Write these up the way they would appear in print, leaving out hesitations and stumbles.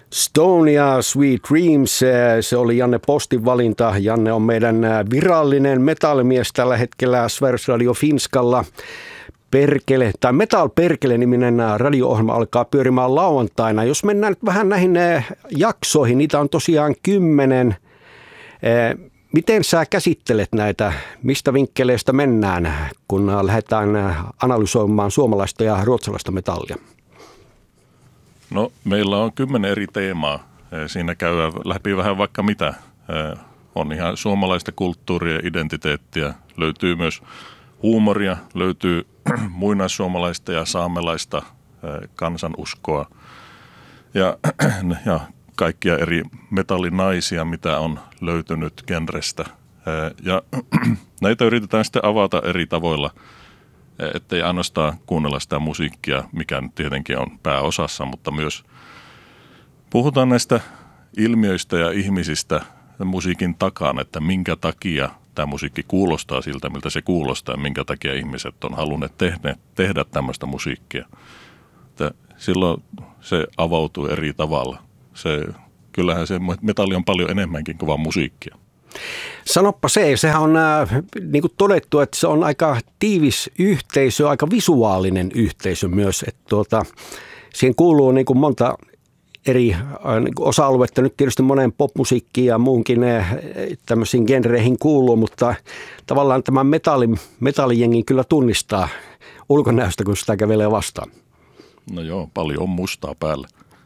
Stone ja Sweet Dreams, se oli Janne Postin valinta. Janne on meidän virallinen metallimies tällä hetkellä Sveriges Radio Finskalla. Perkele, tai Metal Perkele-niminen radio-ohjelma alkaa pyörimään lauantaina. Jos mennään nyt vähän näihin jaksoihin, niitä on tosiaan 10. Miten sä käsittelet näitä? Mistä vinkkeleistä mennään, kun lähdetään analysoimaan suomalaista ja ruotsalaista metallia? No, meillä on 10 eri teemaa. Siinä käydään läpi vähän vaikka mitä. On ihan suomalaista kulttuuria ja identiteettiä. Löytyy myös huumoria, löytyy muinaissuomalaista ja saamelaista kansanuskoa ja kaikkia eri metallinaisia, mitä on löytynyt genrestä. Ja näitä yritetään sitten avata eri tavoilla, ettei ainoastaan kuunnella sitä musiikkia, mikä nyt tietenkin on pääosassa, mutta myös puhutaan näistä ilmiöistä ja ihmisistä musiikin takaan, että minkä takia tämä musiikki kuulostaa siltä, miltä se kuulostaa, ja minkä takia ihmiset on halunneet tehdä tämmöistä musiikkia. Että silloin se avautuu eri tavalla. Kyllähän se metalli on paljon enemmänkin kuin vaan musiikkia. Sanoppa sehän on niin kuin todettu, että se on aika tiivis yhteisö, aika visuaalinen yhteisö myös. Että siihen kuuluu niin kuin monta eri osa-aluetta, nyt tietysti monen popmusiikkiin ja muunkin tämmöisiin genreihin kuuluu, mutta tavallaan tämä metallijengi kyllä tunnistaa ulkonäöstä, kun sitä kävelee vastaan. No joo, paljon on mustaa päällä.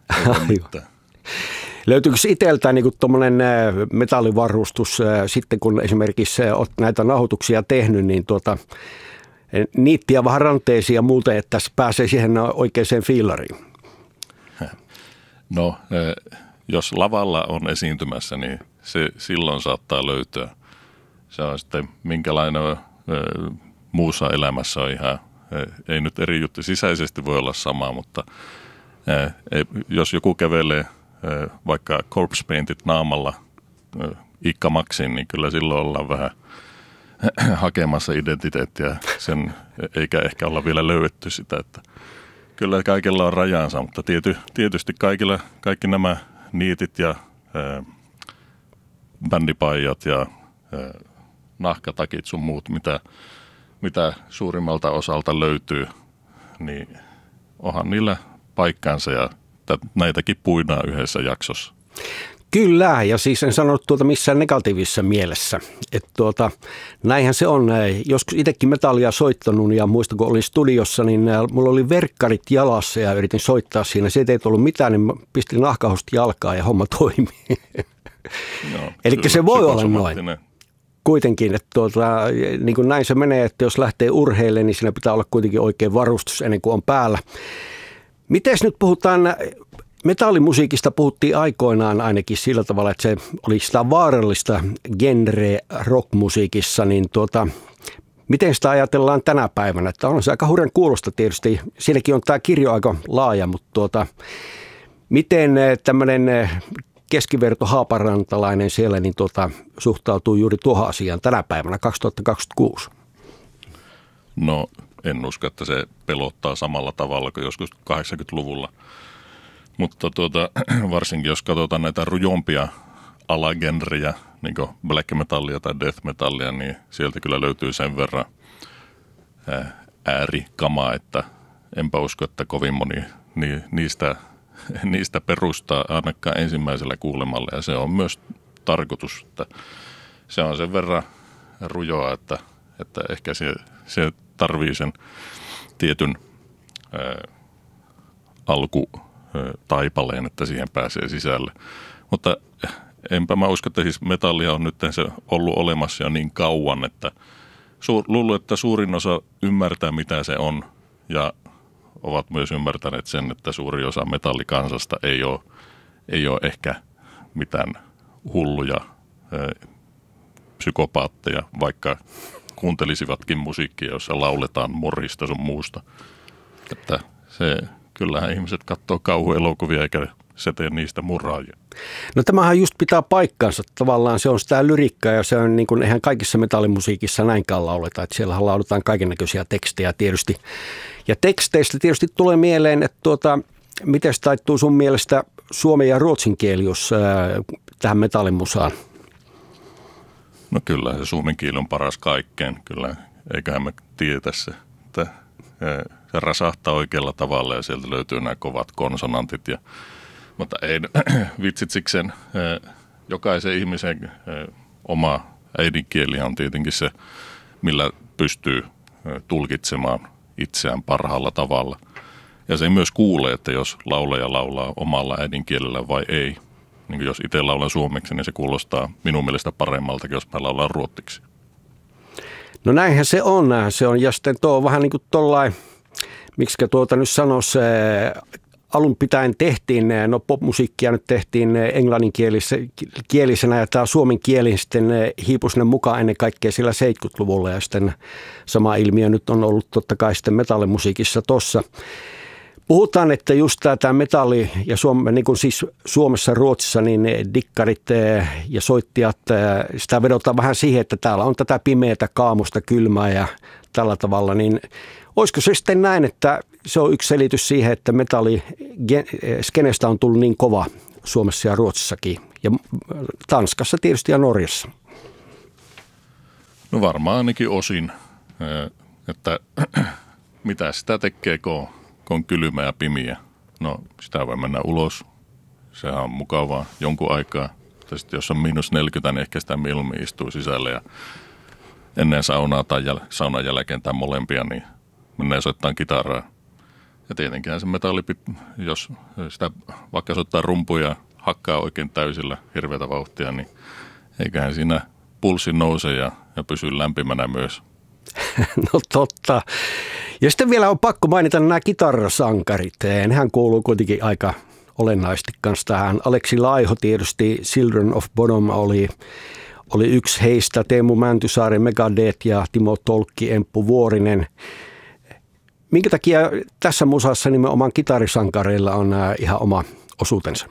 Löytyykö itseltään niin tuommoinen metallivarustus sitten, kun esimerkiksi olet näitä nauhoituksia tehnyt, niin niittiä vähän ranteisiin ja muuten, että pääsee siihen oikeaan fiilariin? No, jos lavalla on esiintymässä, niin se silloin saattaa löytyä. Se on sitten minkälainen muussa elämässä on ihan, ei nyt eri juttu, sisäisesti voi olla sama, mutta jos joku kävelee vaikka corpse paintit naamalla Ikka Maxin, niin kyllä silloin ollaan vähän hakemassa identiteettiä, eikä ehkä olla vielä löydetty sitä, että kyllä kaikilla on rajansa, mutta tietysti kaikki nämä niitit ja bändipaijat ja nahkatakit sun muut, mitä suurimmalta osalta löytyy, niin onhan niillä paikkansa ja näitäkin puidaan yhdessä jaksossa. Kyllä, ja siis en sanonut missään negatiivisessa mielessä. Että näinhän se on. Joskus itsekin metallia soittanut ja muistan, kun olin studiossa, niin mulla oli verkkarit jalassa ja yritin soittaa siinä. Se ei ollut mitään, niin pistin nahkahosta jalkaan ja homma toimii. No, eli se voi olla noin. Kuitenkin, että niin kuin näin se menee, että jos lähtee urheille, niin siinä pitää olla kuitenkin oikein varustus ennen kuin on päällä. Mites nyt puhutaan, metallimusiikista puhuttiin aikoinaan ainakin sillä tavalla, että se oli sitä vaarallista genreä rockmusiikissa, niin miten sitä ajatellaan tänä päivänä? Että on se aika hurjan kuulosta tietysti, siinäkin on tämä kirjo aika laaja, mutta miten tämmöinen keskiverto haaparantalainen siellä niin suhtautuu juuri tuohon asiaan tänä päivänä 2026? No en usko, että se pelottaa samalla tavalla kuin joskus 80-luvulla. Mutta varsinkin jos katsotaan näitä rujompia alagenrejä, niin kuin black metallia tai death metallia, niin sieltä kyllä löytyy sen verran äärikamaa, että enpä usko, että kovin moni niistä perustaa ainakaan ensimmäisellä kuulemalla. Ja se on myös tarkoitus, että se on sen verran rujoa, että ehkä se tarvii sen tietyn alkutaipaleen, että siihen pääsee sisälle. Mutta enpä mä usko, että siis metallia on nyt se ollut olemassa jo niin kauan, että luulen, että suurin osa ymmärtää, mitä se on, ja ovat myös ymmärtäneet sen, että suuri osa metallikansasta ei ole ehkä mitään hulluja psykopaatteja, vaikka kuuntelisivatkin musiikkia, jossa lauletaan morista sun muusta. Että kyllähän ihmiset katsoo kauhuelokuvia eikä se tee niistä muraajia. No tämähän just pitää paikkansa. Tavallaan se on sitä lyrikkaa ja se on niin kuin, eihän kaikissa metallimusiikissa näinkään lauleta. Että siellähän lauletaan kaikennäköisiä tekstejä tietysti. Ja teksteistä tietysti tulee mieleen, että miten taittuu sun mielestä suomen ja ruotsin kieli, jos tähän metallimusaan? No kyllä se suomen kieli on paras kaikkeen. Kyllä, eiköhän me tietä se, että se rasahtaa oikealla tavalla ja sieltä löytyy nämä kovat konsonantit. Mutta ei vitsit sikseen, jokaisen ihmisen oma äidinkieli on tietenkin se, millä pystyy tulkitsemaan itseään parhaalla tavalla. Ja se myös kuulee, että jos laulaja laulaa omalla äidinkielellä vai ei. Niin jos itse laulan suomeksi, niin se kuulostaa minun mielestä paremmalta, jos mä laulan ruotsiksi. No näinhän se on. Ja sitten tuo on vähän niin kuin tollain, miksikä nyt sanoisi, alun pitäen tehtiin, no popmusiikkia nyt tehtiin englanninkielisenä ja tämä suomen kieli sitten hiipui sinne mukaan ennen kaikkea sillä 70-luvulla ja sitten sama ilmiö nyt on ollut totta kai sitten metallimusiikissa tossa. Puhutaan, että just tämä metalli ja niin kuin siis Suomessa ja Ruotsissa, niin dikkarit ja soittijat, sitä vedotaan vähän siihen, että täällä on tätä pimeätä, kaamusta, kylmää ja tällä tavalla, niin olisiko se sitten näin, että se on yksi selitys siihen, että metalliskenestä on tullut niin kova Suomessa ja Ruotsissakin ja Tanskassa tietysti ja Norjassa? No varmaan ainakin osin, että mitä sitä tekee, kun on kylmä ja pimiä. No sitä voi mennä ulos, sehän on mukavaa jonkun aikaa. Tai sitten jos on -40, niin ehkä sitä mieluummin istuu sisälle ja ennen saunaa tai saunan jälkeen tai molempia, niin mennään soittaa kitaraa. Ja tietenkin se metalli, jos sitä vaikka soittaa rumpuja, hakkaa oikein täysillä hirveätä vauhtia, niin eiköhän siinä pulssi nouse ja pysyy lämpimänä myös. No totta. Ja sitten vielä on pakko mainita nämä kitarasankarit. Nehän kuuluu kuitenkin aika olennaisesti kanssa tähän. Aleksi Laiho tietysti Children of Bodom oli yksi heistä. Teemu Mäntysaari, Megadeth ja Timo Tolkki, Emppu Vuorinen. Minkä takia tässä musassa nimenomaan kitarisankareilla on ihan oma osuutensa?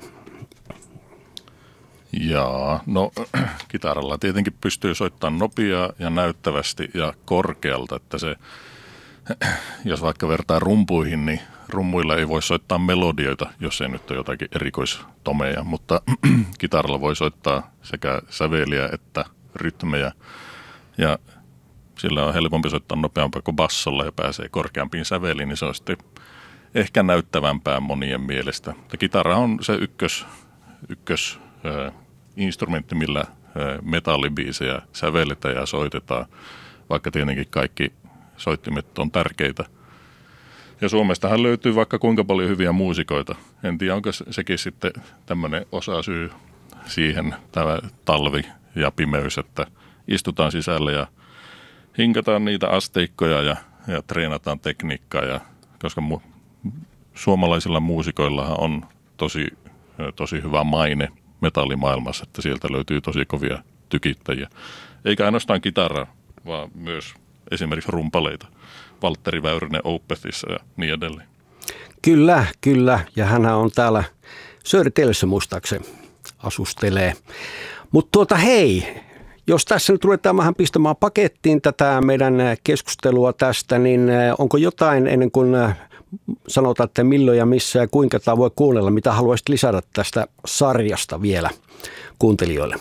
Jaa, no kitaralla tietenkin pystyy soittamaan nopeaa ja näyttävästi ja korkealta, että se, jos vaikka vertaa rumpuihin, niin rummuilla ei voi soittaa melodioita, jos ei nyt ole jotakin erikoistomeja, mutta kitaralla voi soittaa sekä säveliä että rytmejä ja sillä on helpompi soittaa nopeampaa kuin bassolla ja pääsee korkeampiin säveliin, niin se on sitten ehkä näyttävämpää monien mielestä. Ja kitara on se ykkös instrumentti, millä metallibiisejä sävelletään ja soitetaan, vaikka tietenkin kaikki soittimet on tärkeitä. Ja Suomestahan löytyy vaikka kuinka paljon hyviä muusikoita. En tiedä, onko sekin sitten tämmöinen osasyy siihen, tämä talvi ja pimeys, että istutaan sisällä ja hinkataan niitä asteikkoja ja treenataan tekniikkaa, koska suomalaisilla muusikoillahan on tosi hyvä maine metallimaailmassa, että sieltä löytyy tosi kovia tykittäjiä. Eikä ainoastaan kitaraa, vaan myös esimerkiksi rumpaleita. Valtteri Väyrynen Opethissa ja niin edelleen. Kyllä. Ja hänhän on täällä Södertäljössä muistaakseni asustelee. Mutta hei, jos tässä nyt ruvetaan vähän pistämään pakettiin tätä meidän keskustelua tästä, niin onko jotain ennen kuin sanotaan, että milloin ja missä ja kuinka tämä voi kuunnella, mitä haluaisit lisätä tästä sarjasta vielä kuuntelijoille?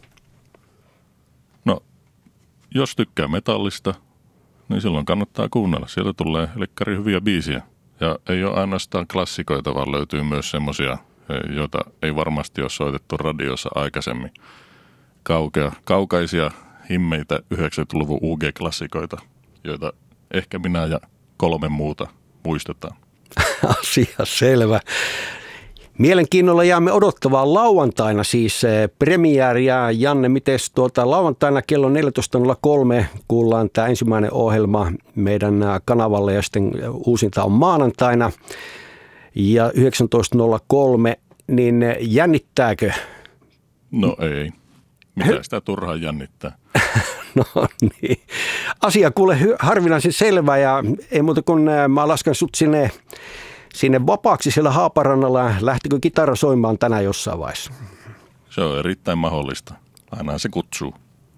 No, jos tykkää metallista, niin silloin kannattaa kuunnella. Sieltä tulee lekkari hyviä biisiä. Ja ei ole ainoastaan klassikoita, vaan löytyy myös semmoisia, joita ei varmasti ole soitettu radiossa aikaisemmin. Kaukaisia himmeitä 90-luvun UG-klassikoita, joita ehkä minä ja 3 muuta muistetaan. Asia selvä. Mielenkiinnolla jäämme odottavaan lauantaina siis premiääriä. Janne, miten lauantaina kello 14.03 kuullaan tämä ensimmäinen ohjelma meidän kanavalle ja sitten uusinta on maanantaina ja 19.03, niin jännittääkö? No ei. Mitä sitä turhaan jännittää? No niin. Asia kuule harvinaisen selvä ja ei muuta kuin mä lasken sut sinne vapaaksi siellä Haaparannalla. Lähtikö kitara soimaan tänään jossain vaiheessa? Se on erittäin mahdollista. Aina se kutsuu.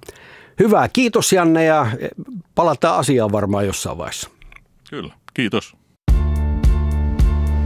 Hyvä, kiitos Janne ja palataan asiaan varmaan jossain vaiheessa. Kyllä, kiitos.